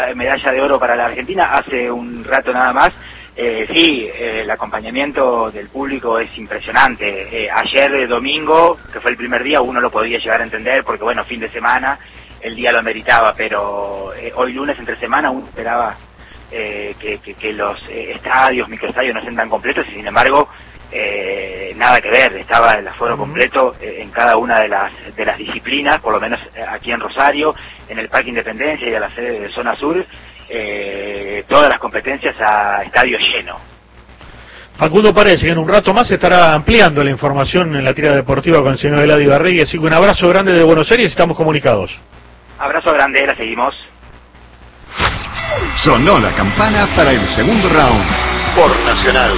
medalla de oro para la Argentina hace un rato nada más. Sí, el acompañamiento del público es impresionante. Ayer domingo, que fue el primer día, uno lo podía llegar a entender porque bueno, fin de semana, el día lo ameritaba, pero hoy lunes entre semana uno esperaba que los estadios, microestadios no estén tan completos y sin embargo nada que ver, estaba el aforo completo en cada una de las disciplinas, por lo menos aquí en Rosario, en el Parque Independencia y a la sede de Zona Sur, todas las competencias a estadio lleno. Facundo parece que en un rato más estará ampliando la información en la tira deportiva con el señor Eladio Garregui, así que un abrazo grande de Buenos Aires y estamos comunicados. Abrazo grande, la seguimos. Sonó la campana para el segundo round por Nacional.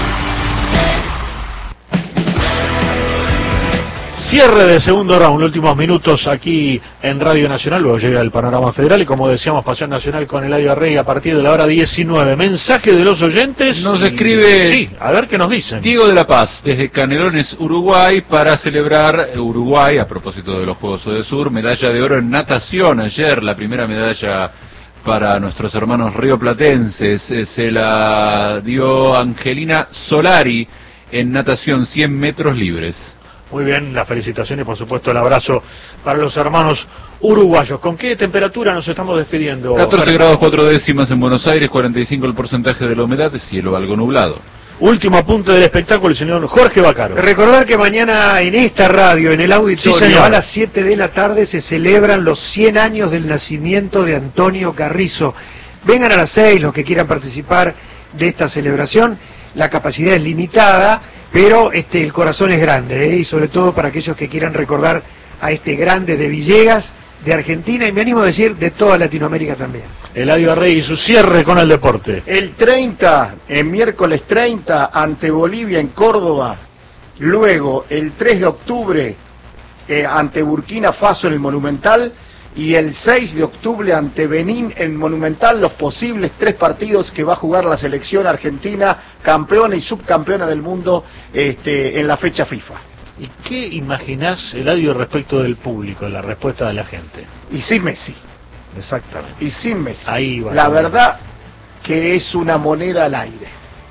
Cierre de segundo round, últimos minutos aquí en Radio Nacional, luego llega el panorama federal y como decíamos, Pasión Nacional con Eladio Garregui a partir de la hora 19. Mensaje de los oyentes. Nos escribe... Sí, a ver qué nos dicen. Diego de la Paz, desde Canelones, Uruguay, para celebrar Uruguay, a propósito de los Juegos Odesur, medalla de oro en natación. Ayer la primera medalla para nuestros hermanos rioplatenses se la dio Angelina Solari en natación 100 metros libres. Muy bien, las felicitaciones y por supuesto el abrazo para los hermanos uruguayos. ¿Con qué temperatura nos estamos despidiendo? 14 grados 4 décimas en Buenos Aires, 45 el porcentaje de la humedad, cielo algo nublado. Último apunte del espectáculo, el señor Jorge Bacaro. Recordar que mañana en esta radio, en el auditorio, sí, a las 7 de la tarde se celebran los 100 años del nacimiento de Antonio Carrizo. Vengan a las 6 los que quieran participar de esta celebración. La capacidad es limitada, pero el corazón es grande, y sobre todo para aquellos que quieran recordar a este grande de Villegas, de Argentina, y me animo a decir de toda Latinoamérica también. Eladio Garregui y su cierre con el deporte. El 30, el miércoles 30, ante Bolivia en Córdoba. Luego, el 3 de octubre, ante Burkina Faso en el Monumental. Y el 6 de octubre ante Benín en Monumental, los posibles 3 partidos que va a jugar la selección argentina, campeona y subcampeona del mundo en la fecha FIFA. ¿Y qué imaginás, Eladio, respecto del público, la respuesta de la gente? Y sin Messi. Exactamente. Y sin Messi. Ahí va. La verdad que es una moneda al aire.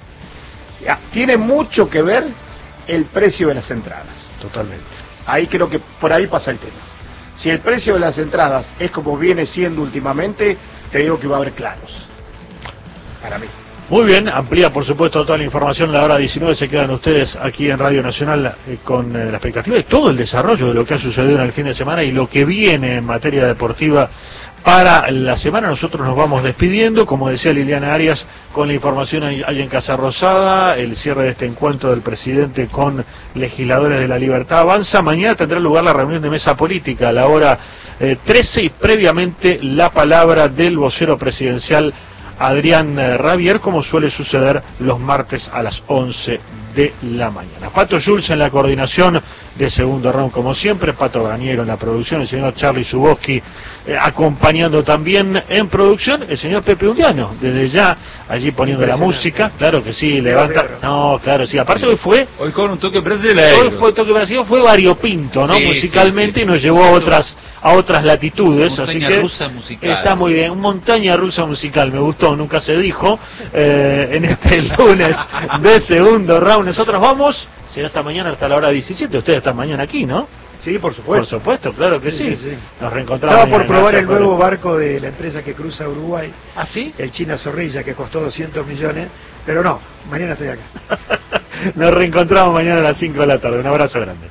Tiene mucho que ver el precio de las entradas. Totalmente. Ahí creo que por ahí pasa el tema. Si el precio de las entradas es como viene siendo últimamente, te digo que va a haber claros. Para mí. Muy bien, amplía por supuesto toda la información a la hora 19, se quedan ustedes aquí en Radio Nacional con la expectativa de todo el desarrollo de lo que ha sucedido en el fin de semana y lo que viene en materia deportiva para la semana. Nosotros nos vamos despidiendo, como decía Liliana Arias, con la información ahí en Casa Rosada, el cierre de este encuentro del presidente con legisladores de La Libertad Avanza. Mañana tendrá lugar la reunión de mesa política a la hora 13 y previamente la palabra del vocero presidencial Adrián Rabier, como suele suceder los martes a las 11 de la mañana. Pato Schulz en la coordinación de segundo round, como siempre, Pato Graniero en la producción, el señor Charlie Zuboski acompañando también en producción, el señor Pepe Undiano, desde ya allí poniendo la música, claro que sí, levanta, no, claro, sí, aparte hoy con un toque brasileño. Hoy fue toque brasileño, fue variopinto, ¿no? Sí, musicalmente, sí. Y nos llevó a otras latitudes, así que rusa musical. Está muy bien, montaña rusa musical, me gustó, nunca se dijo, en este lunes de segundo round. Nosotros vamos, será hasta mañana hasta la hora 17, ustedes están mañana aquí, ¿no? Sí, por supuesto. Por supuesto, claro que sí. Nos reencontramos. Estaba por probar el nuevo barco de la empresa que cruza Uruguay. ¿Ah, sí? El China Zorrilla, que costó 200 millones, pero no, mañana estoy acá. Nos reencontramos mañana a las 5 de la tarde. Un abrazo grande.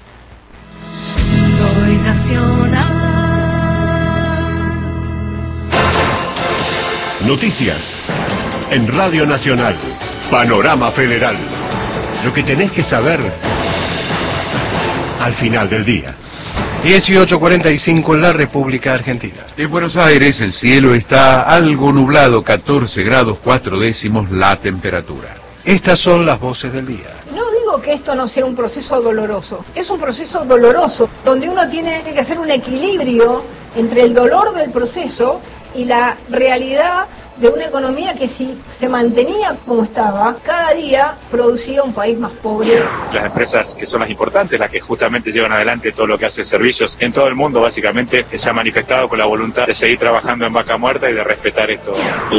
Soy Nacional. Noticias en Radio Nacional. Panorama Federal. Lo que tenés que saber al final del día. 18:45 en la República Argentina. En Buenos Aires el cielo está algo nublado, 14 grados 4 décimos la temperatura. Estas son las voces del día. No digo que esto no sea un proceso doloroso, es un proceso doloroso, donde uno tiene que hacer un equilibrio entre el dolor del proceso y la realidad de una economía que si se mantenía como estaba, cada día producía un país más pobre. Las empresas que son las importantes, las que justamente llevan adelante todo lo que hace servicios en todo el mundo, básicamente se ha manifestado con la voluntad de seguir trabajando en vaca muerta y de respetar esto.